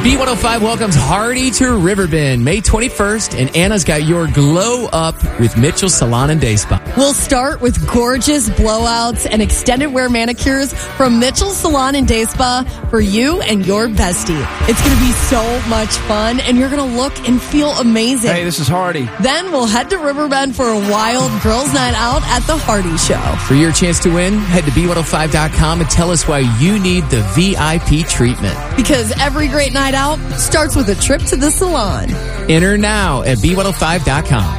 B105 welcomes Hardy to Riverbend May 21st, and Anna's got your glow up with Mitchell Salon and Day Spa. We'll start with gorgeous blowouts and extended wear manicures from Mitchell Salon and Day Spa for you and your bestie. It's going to be so much fun, and you're going to look and feel amazing. Hey, this is Hardy. Then we'll head to Riverbend for a wild girls' night out at the Hardy Show. For your chance to win, head to B105.com and tell us why you need the VIP treatment. Because every great night out starts with a trip to the salon. Enter now at B105.com.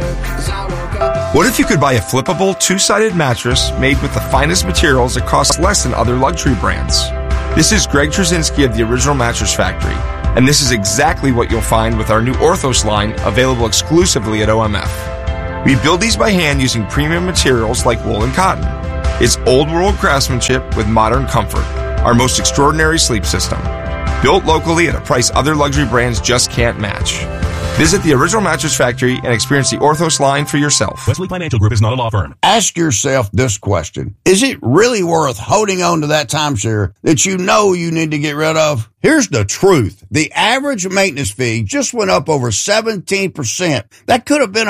What if you could buy a flippable, two-sided mattress made with the finest materials that cost less than other luxury brands? This is Greg Trzynski of the Original Mattress Factory, and this is exactly what you'll find with our new Orthos line, available exclusively at OMF. We build these by hand using premium materials like wool and cotton. It's old-world craftsmanship with modern comfort, our most extraordinary sleep system. Built locally at a price other luxury brands just can't match. Visit the Original Mattress Factory and experience the Orthos line for yourself. Wesley Financial Group is not a law firm. Ask yourself this question. Is it really worth holding on to that timeshare that you know you need to get rid of? Here's the truth. The average maintenance fee just went up over 17%. That could have been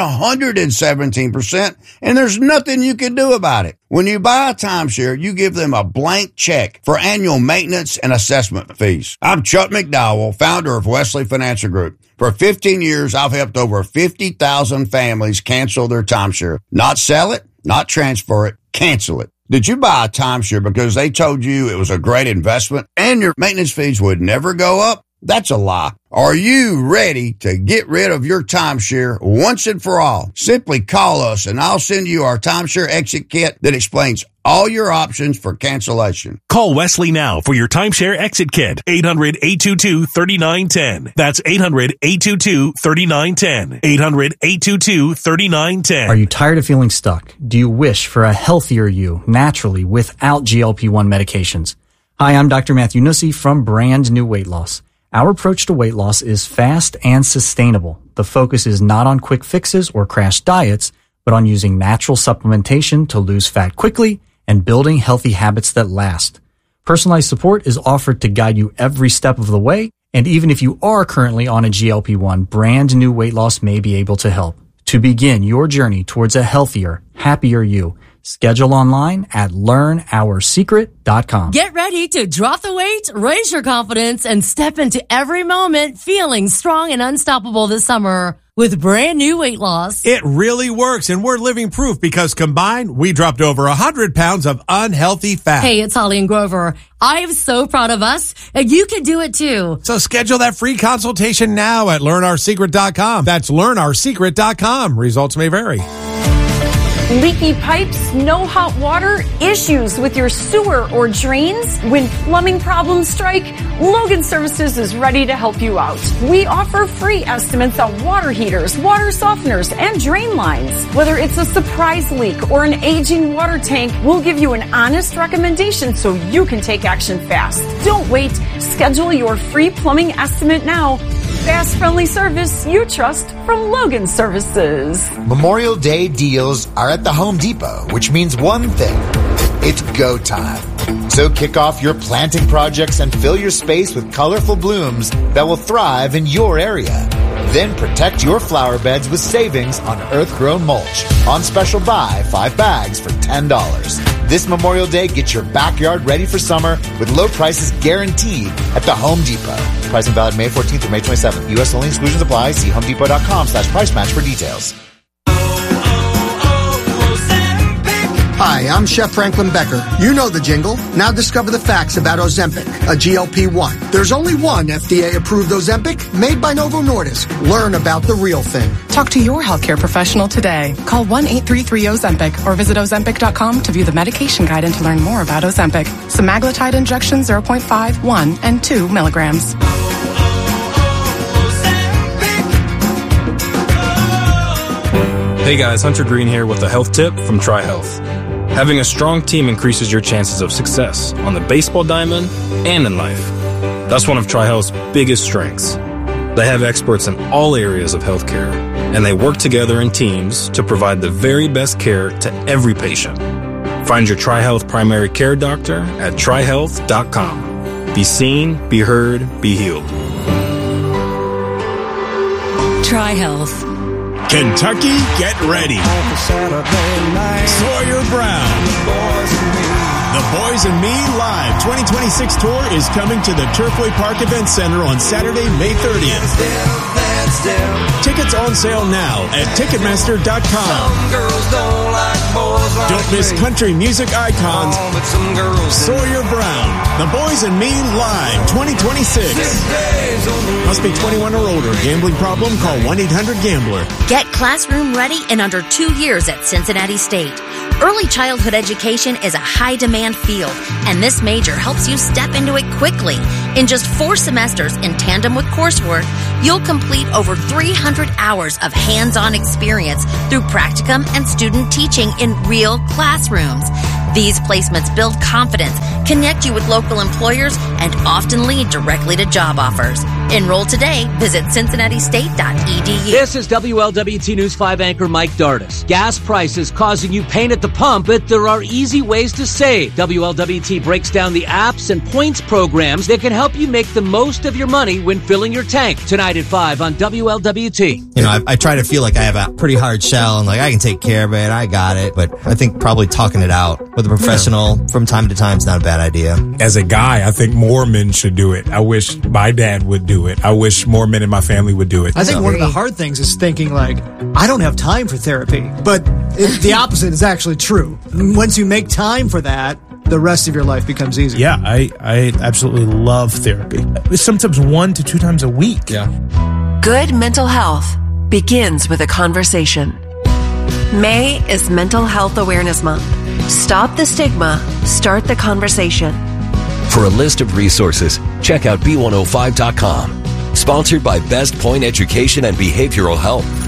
117%, and there's nothing you can do about it. When you buy a timeshare, you give them a blank check for annual maintenance and assessment fees. I'm Chuck McDowell, founder of Wesley Financial Group. For 15 years, I've helped over 50,000 families cancel their timeshare. Not sell it, not transfer it, cancel it. Did you buy a timeshare because they told you it was a great investment and your maintenance fees would never go up? That's a lie. Are you ready to get rid of your timeshare once and for all? Simply call us and I'll send you our timeshare exit kit that explains all your options for cancellation. Call Wesley now for your timeshare exit kit. 800-822-3910. That's 800-822-3910. 800-822-3910. Are you tired of feeling stuck? Do you wish for a healthier you naturally without GLP-1 medications? Hi, I'm Dr. Matthew Nussi from Brand New Weight Loss. Our approach to weight loss is fast and sustainable. The focus is not on quick fixes or crash diets, but on using natural supplementation to lose fat quickly and building healthy habits that last. Personalized support is offered to guide you every step of the way, and even if you are currently on a GLP-1, Brand New Weight Loss may be able to help. To begin your journey towards a healthier, happier you, schedule online at learnoursecret.com. Get ready to drop the weight, raise your confidence, and step into every moment feeling strong and unstoppable this summer with Brand New Weight Loss. It really works, and we're living proof because combined, we dropped over 100 pounds of unhealthy fat. Hey, it's Holly and Grover. I am so proud of us, and you can do it too. So schedule that free consultation now at learnoursecret.com. That's learnoursecret.com. Results may vary. Leaky pipes, no hot water, issues with your sewer or drains? When plumbing problems strike, Logan Services is ready to help you out. We offer free estimates on water heaters, water softeners, and drain lines. Whether it's a surprise leak or an aging water tank, we'll give you an honest recommendation so you can take action fast. Don't wait. Schedule your free plumbing estimate now. Fast, friendly service you trust from Logan Services. Memorial Day deals are at the Home Depot, which means one thing. It's go time. So kick off your planting projects and fill your space with colorful blooms that will thrive in your area. Then protect your flower beds with savings on earth-grown mulch. On special buy, 5 bags for $10. This Memorial Day, get your backyard ready for summer with low prices guaranteed at the Home Depot. Pricing valid May 14th through May 27th. U.S. only, exclusions apply. See homedepot.com/price match for details. Hi, I'm Chef Franklin Becker. You know the jingle. Now discover the facts about Ozempic, a GLP-1. There's only one FDA-approved Ozempic made by Novo Nordisk. Learn about the real thing. Talk to your healthcare professional today. Call 1-833-OZEMPIC or visit Ozempic.com to view the medication guide and to learn more about Ozempic. Semaglutide injection 0.5, 1, and 2 milligrams. Hey guys, Hunter Green here with a health tip from TriHealth. Having a strong team increases your chances of success on the baseball diamond and in life. That's one of TriHealth's biggest strengths. They have experts in all areas of healthcare, and they work together in teams to provide the very best care to every patient. Find your TriHealth primary care doctor at TriHealth.com. Be seen, be heard, be healed. TriHealth. Kentucky, get ready. Sawyer Brown. The Boys and Me Live 2026 tour is coming to the Turfway Park Event Center on Saturday, May 30th. Tickets on sale now at Ticketmaster.com. Don't miss country music icons Sawyer Brown, The Boys and Me Live 2026. Must be 21 or older. Gambling problem? Call 1-800-GAMBLER. Get classroom ready in under 2 years at Cincinnati State. Early childhood education is a high-demand field, and this major helps you step into it quickly. In just 4 semesters in tandem with coursework, you'll complete over 300 hours of hands-on experience through practicum and student teaching in real classrooms. These placements build confidence, connect you with local employers, and often lead directly to job offers. Enroll today. Visit cincinnatistate.edu. This is WLWT News 5 anchor Mike Dardis. Gas prices causing you pain at the pump, but there are easy ways to save. WLWT breaks down the apps and points programs that can help you make the most of your money when filling your tank. Tonight at 5 on WLWT. You know, I try to feel like I have a pretty hard shell and like I can take care of it. I got it. But I think probably talking it out with a professional from time to time is not a bad idea. As a guy, I think more men should do it. I wish my dad would do it. I wish more men in my family would do it. I think one of the hard things is thinking like, I don't have time for therapy. But the opposite is actually true. Once you make time for that, the rest of your life becomes easier. Yeah, I absolutely love therapy. Sometimes 1 to 2 times a week. Yeah. Good mental health begins with a conversation. May is Mental Health Awareness Month. Stop the stigma. Start the conversation. For a list of resources, check out B105.com. Sponsored by Best Point Education and Behavioral Health.